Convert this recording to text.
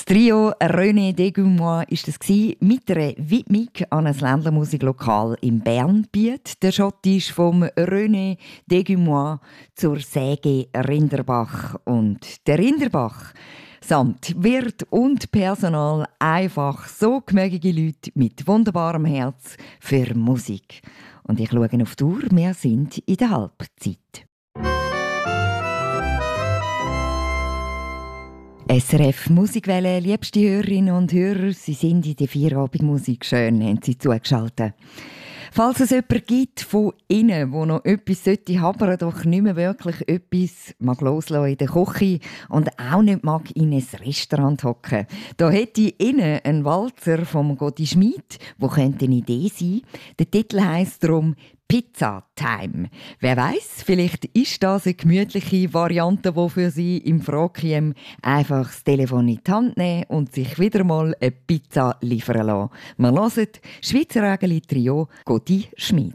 Trio René Degumois war das mit einer Widmung an ein Ländlermusiklokal in Bernbiet. Der Schott ist vom René Degumois zur Säge Rinderbach. Und der Rinderbach samt Wirt und Personal einfach so gemögige Leute mit wunderbarem Herz für Musik. Und ich schaue auf die Uhr, wir sind in der Halbzeit. SRF Musikwelle, liebste Hörerinnen und Hörer, Sie sind in der Feierabendmusik. Schön, haben Sie zugeschaltet. Falls es jemanden gibt von Ihnen, der noch etwas haben sollte, doch nicht mehr wirklich etwas mag loslassen in der Küche und auch nicht mag in ein Restaurant hocken, da hätte ich Ihnen einen Walzer vom Gotti Schmid, wo könnte eine Idee sein. Der Titel heisst darum Pizza Time. Wer weiß, vielleicht ist das eine gemütliche Variante, die für Sie im Frage käme. Einfach das Telefon in die Hand nehmen und sich wieder mal eine Pizza liefern lassen. Wir hören Schweizer Ägeli Trio Gotti Schmid.